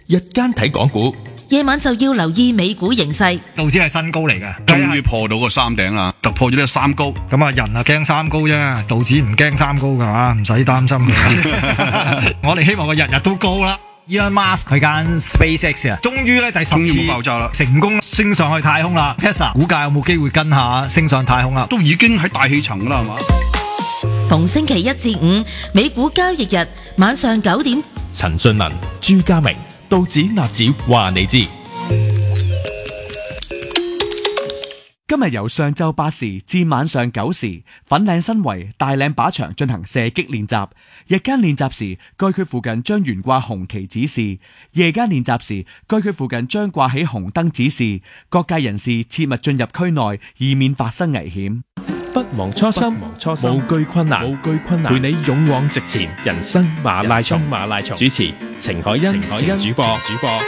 日間睇港股， 夜晚就要留意美股形勢。 道指係新高嚟嘅， 終於破到個三頂啦，突破咗呢個三高。 咁啊，人啊驚三高啫，道指唔驚三高㗎嘛，唔使擔心嘅。我哋希望佢日日都高啦。Elon Musk 佢間 SpaceX 啊，終於咧第10次爆炸啦， 成功升上去太空啦。Tesla 股價有冇機會跟下升上太空啦？ 都已經喺大氣層啦，係嘛？ 逢星期一至五，美股交易日晚上9點， 陳俊文、朱家明，道指納指話你知。 今日由上晝8時至晚上9時，粉嶺新圍大嶺靶場進行射擊練習。日間練習時，該區附近將懸掛紅旗指示；夜間練習時，該區附近將掛起紅燈指示。各界人士切勿進入區內，以免發生危險。 不忘初心，無懼困難，陪你勇往直前。人生馬拉松，主持程海欣主播。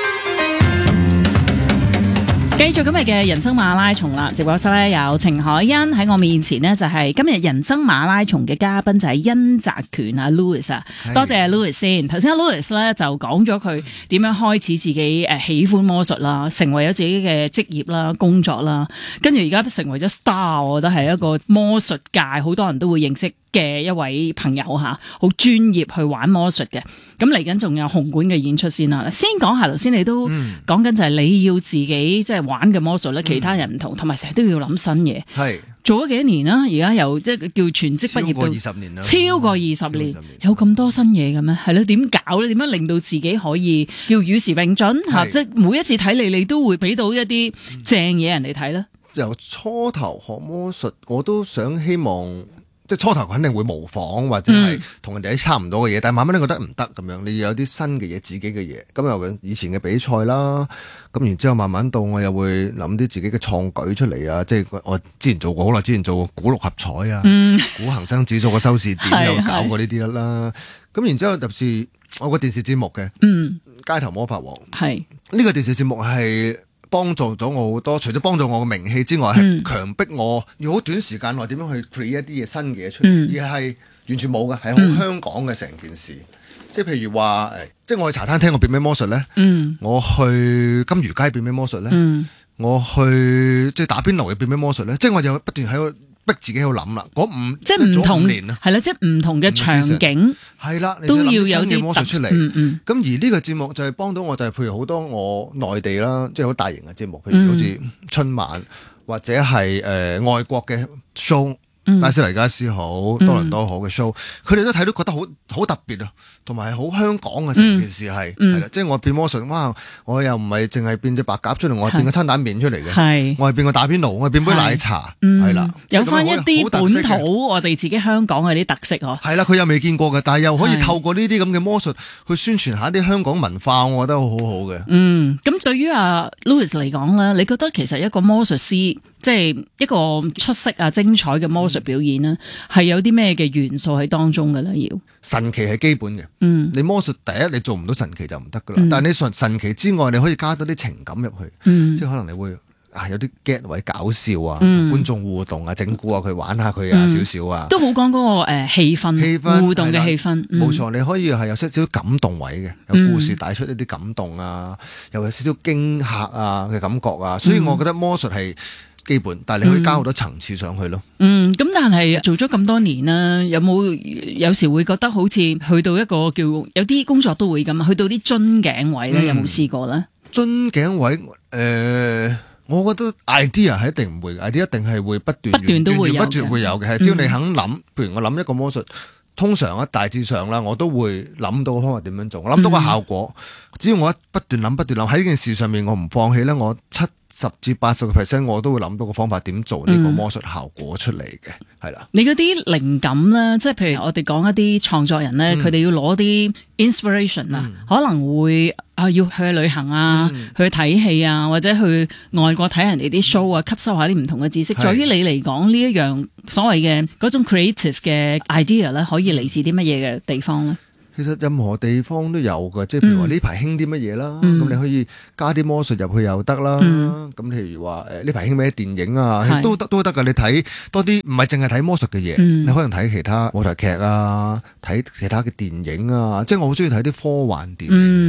繼續今日嘅人生馬拉松啦，直播室咧有程海欣喺我面前呢，就係今日人生馬拉松嘅嘉賓就係殷澤權啊 Louis 啊，多謝 Louis 先。頭先阿 Louis 咧就講咗佢點樣開始自己喜歡魔術啦，成為咗自己嘅職業啦、工作啦，跟住而家成為咗 star， 我覺得係一個魔術界好多人都會認識嘅一位朋友吓，好專業去玩魔術嘅。咁嚟緊仲有紅館嘅演出先啦。先講下頭先你都講緊就係你要自己即係玩嘅魔術咧，其他人唔同，同埋成日都要諗新嘢。係做咗幾多年啦？而家由即係叫全職畢業到超過20年啦， 超過20年，有咁多新嘢嘅咩？係咯，點搞咧？點樣令到自己可以叫與時並進吓？即係每一次睇你都會俾到一啲正嘢人哋睇咧。 由初頭學魔術，我都希望。即係初頭肯定會模仿或者係同人哋差唔多嘅嘢，但係慢慢咧覺得唔得咁樣，你要有啲新嘅嘢，自己嘅嘢。咁由以前嘅比賽啦，咁然之後慢慢到我又會諗啲自己嘅創舉出嚟啊！即係我之前做過好耐，之前做過估六合彩啊，估恒生指數個收視點有搞過呢啲啦。咁然之後入是我個電視節目嘅，街頭魔法王係呢個電視節目係。幫助咗我好多，除咗幫助我嘅名氣之外，係強迫我要好短時間內點樣去 create 一啲嘢新嘅嘢出嚟，而係完全冇嘅，係好香港嘅成件事。即係譬如話即係我去茶餐廳我變咩魔術咧？我去金魚街變咩魔術咧？我去即係打邊爐又變咩魔術咧？即係我就不斷喺度逼自己喺度諗啦。 即係唔同年啦， 係啦，即係唔同嘅場景係啦， 都要有啲魔術出嚟。咁而呢個節目就係幫到我，就係譬如好多我內地啦，即係好大型嘅節目，譬如好似春晚或者係外國嘅 show。拉斯維加斯好，多倫多好嘅 show，佢哋都睇到覺得好特別啊，同埋好香港嘅成件事係啦，即係我變魔術，哇！我又唔係淨係變隻白鴿出嚟，我係變個餐蛋麵出嚟嘅，我係變個打邊爐，我係變杯奶茶，係啦， 有翻一啲本土我哋自己香港嘅啲特色嗬。係啦，佢又未見過嘅，但係又可以透過呢啲咁嘅魔術去宣傳下啲香港文化，我覺得好好嘅。 咁對於阿 Louis 嚟講咧，你覺得其實一個魔術師？即係一個出色啊、精彩嘅魔術表演咧，係有啲咩嘅元素喺當中嘅咧？要神奇係基本嘅，你魔術第一你做唔到神奇就唔得噶啦。但係你神奇之外，你可以加多啲情感入去，即係可能你會有啲 get 位搞笑啊，同觀眾互動啊，整蠱啊佢玩下佢啊，少少啊， 都好講嗰個氣氛互動嘅氣氛。冇錯，你可以係有少少感動位嘅，有故事帶出一啲感動啊，又有少少驚嚇啊嘅感覺啊，所以我覺得魔術係基本，但係你可以加好多層次上去咯。 咁但係做咗咁多年啦，有時會覺得好似去到一個叫有啲工作都會咁，去到啲樽頸位咧，有冇試過咧？ 樽頸位我覺得 idea 係一定唔會 idea 一定係會不斷都會有嘅， 不斷會有嘅。係只要你肯諗，譬如我諗一個魔術，通常大致上啦，我都會諗到個方法點樣做，我諗到個效果。只要我不斷諗喺呢件事上面，我唔放棄咧，我70%至80%我都會諗到個方法點做呢個魔術效果出嚟嘅，係啦。 你嗰啲靈感咧，即係譬如我哋講一啲創作人咧，佢哋要攞啲 inspiration 啊，可能會要去旅行啊，去睇戲啊，或者去外國睇人哋啲 show 啊，吸收下啲唔同嘅知識。在於你嚟講呢一樣所謂嘅嗰種 creative 嘅 idea 咧，可以嚟自啲乜嘢嘅地方咧？ 其實任何地方都有嘅，即係譬如話呢排興啲乜嘢啦，咁你可以加啲魔術入去又得啦。咁譬如話呢排興咩電影啊，都得㗎。你睇多啲，唔係淨係睇魔術嘅嘢，你可能睇其他舞台劇啊，睇其他嘅電影啊。即係我好中意睇啲科幻電影。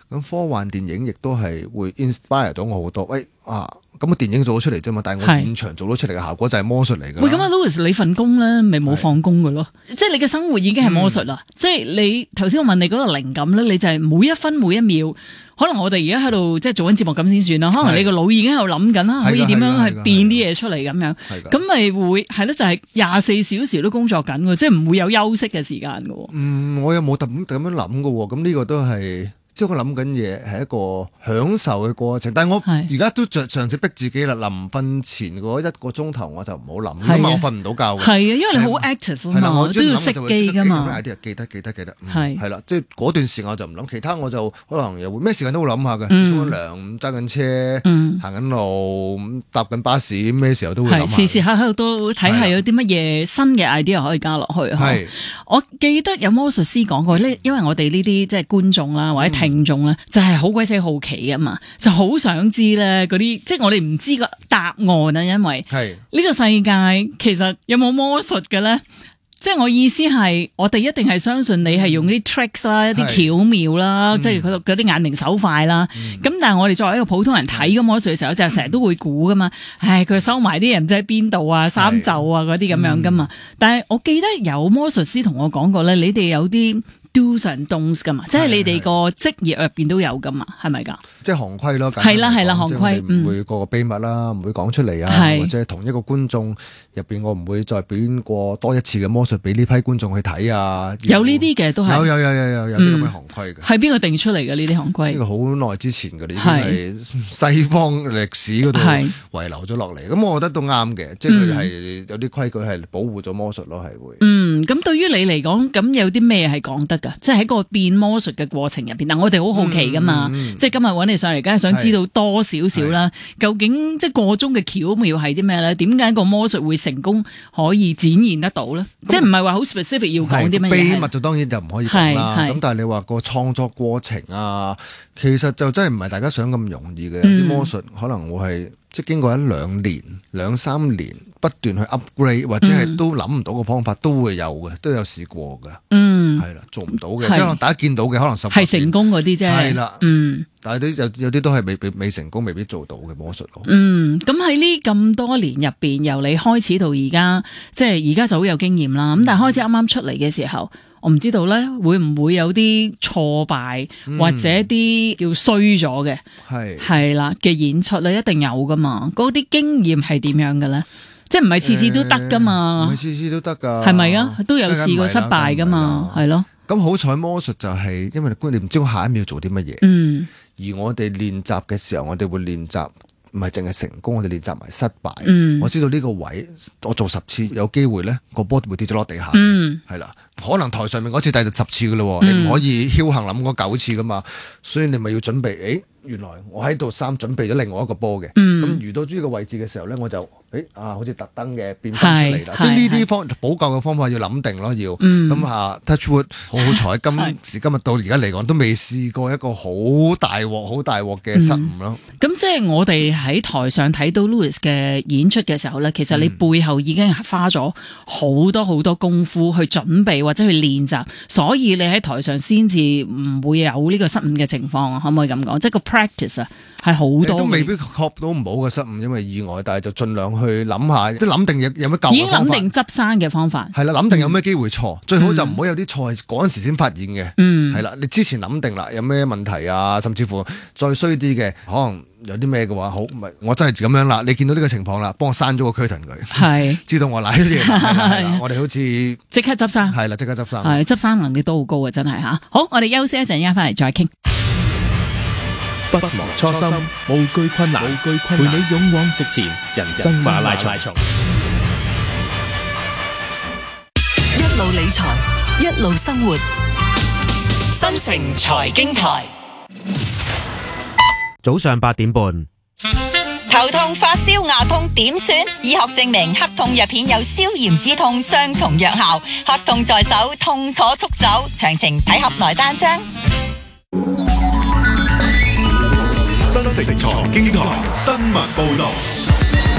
咁科幻電影亦都係會 inspire 到我好多。咁個電影做咗出嚟啫嘛，但係我現場做咗出嚟嘅效果就係魔術嚟㗎。 喂，咁啊 Louis， 你份工咧咪冇放工㗎咯？即係你嘅生活已經係魔術啦。即係你頭先我問你嗰個靈感咧，你就係每一分每一秒，可能我哋而家喺度即係做緊節目咁先算啦。可能你個腦已經喺度諗緊啦，可以點樣去變啲嘢出嚟咁樣。咁咪會係咯，就係24小時都工作緊㗎，即係唔會有休息嘅時間㗎。 我又冇咁樣諗㗎喎。咁呢個都係。即係我諗緊嘢係一個享受嘅過程，但係我而家都嘗試逼自己啦。臨瞓前嗰1個鐘頭我就唔好諗，因為我瞓唔到覺嘅。係啊，因為你好 active 啊嘛，都要熄機㗎嘛。記得。係啦，即係嗰段時間我就唔諗，其他我就可能又會咩時間都會諗下嘅。沖緊涼、揸緊車、行緊路、搭緊巴士，咩時候都會諗下。時時刻刻都睇下有啲乜嘢新嘅 idea 可以加落去。係，我記得有魔術師講過呢，因為我哋呢啲即係觀眾啦，或者聽眾咧，就係好鬼死好奇啊嘛，就好想知咧嗰啲，即係我哋唔知個答案啊，因為呢個世界其實有冇魔術嘅咧？即係我意思係，我哋一定係相信你係用啲 tricks 啦，一啲巧妙啦，即係嗰啲眼明手快啦。咁但係我哋作為一個普通人睇個魔術嘅時候，就成日都會估噶嘛。佢收埋啲人唔知喺邊度啊，衫袖啊嗰啲咁樣噶嘛。但係我記得有魔術師同我講過咧，你哋有啲do's and don'ts 噶嘛，即係你哋個職業入邊都有噶嘛，係咪噶？即係行規咯，係啦，行規，唔會個秘密啦，唔會講出嚟啊，或者同一個觀眾入邊，我唔會再表演過多一次嘅魔術俾呢批觀眾去睇啊。有呢啲嘅都係有啲咁嘅行規嘅。係邊個定出嚟嘅呢啲行規？呢個好耐之前嘅，已經係西方歷史嗰度遺留咗落嚟。咁我覺得都啱嘅，即係佢係有啲規矩係保護咗魔術咯，係會。咁對於你嚟講，咁有啲咩係講得？即係喺個變魔術嘅過程入邊，但我哋好好奇噶嘛，即係今日揾你上嚟，梗係想知道多少少啦。究竟即係個中嘅巧妙係啲咩咧？點解個魔術會成功可以展現得到咧？即係唔係話好 specific 要講啲乜嘢？秘密就當然就唔可以講啦。咁但係你話個創作過程啊，其實就真係唔係大家想咁容易嘅。啲魔術可能會係即係經過1-2年、2-3年不斷去 upgrade， 或者係都諗唔到嘅方法都會有嘅，都有試過嘅。係啦，做唔到嘅，即係大家見到嘅可能10年係成功嗰啲啫。係啦，但係有啲都係未成功，未必做到嘅魔術咯。咁喺呢咁多年入邊，由你開始到而家，即係而家就好有經驗啦。咁但係開始啱啱出嚟嘅時候，我唔知道咧，會唔會有啲挫敗或者啲叫衰咗嘅係啦嘅演出咧，一定有噶嘛？嗰啲經驗係點樣嘅咧？即係唔係次次都得噶嘛？唔係次次都得噶，係咪啊？都有試過失敗噶嘛？係咯。咁好彩魔術就係因為你唔知我下一秒做啲乜嘢，而我哋練習嘅時候，我哋會練習唔係淨係成功，我哋練習埋失敗。我知道呢個位我做10次，有機會咧個波會跌咗落地下，係啦。可能台上面嗰次第10次噶咯，你唔可以僥倖諗嗰9次噶嘛，所以你咪要準備。原來我喺度準備咗另外一個波嘅，咁遇到呢個位置嘅時候咧，我就好似特登嘅變翻出嚟啦。即係呢啲補救嘅方法要諗定咯，要咁touch wood，好彩今時今日到而家嚟講都未試過一個好大鑊嘅失誤咯。咁即係我哋喺台上睇到 Louis 嘅演出嘅時候咧，其實你背後已經花咗好多功夫去準備或者去練習，所以你喺台上先至唔會有呢個失誤嘅情況，可唔可以咁講？即係個 practice 啊，係好多都未必確到唔好嘅失誤，因為意外，但係就盡量去諗下，即係諗定有咩救嘅方法。已經諗定執生嘅方法。係啦，諗定有咩機會錯，最好就唔好有啲錯係嗰陣時先發現嘅。係啦，你之前諗定啦，有咩問題啊，甚至乎再衰啲嘅，可能有啲咩嘅話，好，唔係我真係咁樣啦。你見到呢個情況啦，幫我刪咗個 curtain 佢，係知道我賴咗嘢。我哋好似即刻執生，係啦，即刻執生，係執生能力都好高啊，真係吓。好，我哋休息一陣，依家翻嚟再傾。 不忘初心，無懼困難，陪你勇往直前。人生馬拉松， 一路理財，一路生活。新城財經台， 早上8點半。 頭痛、發燒、牙痛點算？醫學證明黑痛藥片有消炎止痛雙重藥效，黑痛在手，痛楚速走。詳情睇盒內單張。 新城財經台新聞報道。